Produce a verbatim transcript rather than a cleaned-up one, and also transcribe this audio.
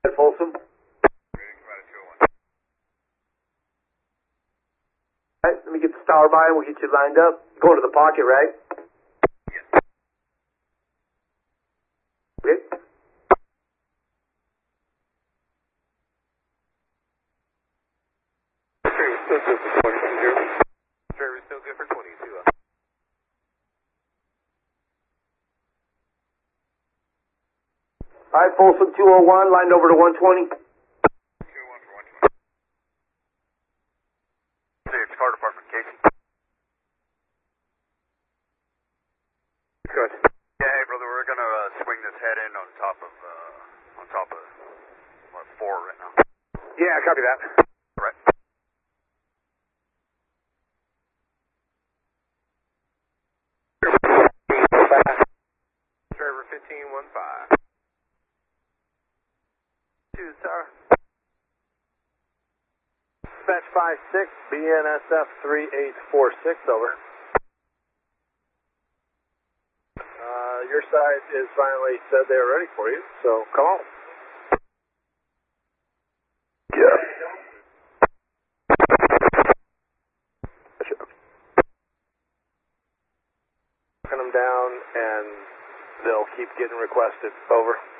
Folsom. Alright, let me get the star by and we'll get you lined up. Going to the pocket, right? Yes. Okay. Trevor still good for twenty-two. Trevor still good for twenty-two. Alright, Folsom two oh one, lined over to one twenty. two oh one for one twenty. It's car department, Casey. Good. Yeah, hey brother, we're gonna uh, swing this head in on top of, uh, on top of, what, four right now. Yeah, copy that. Right. Trevor fifteen one five. Two, sir. Dispatch five six, B N S F three eight four six, over. Uh, your side is finally said they are ready for you, so come on. Yeah. Knocking them down, and they'll keep getting requested, over.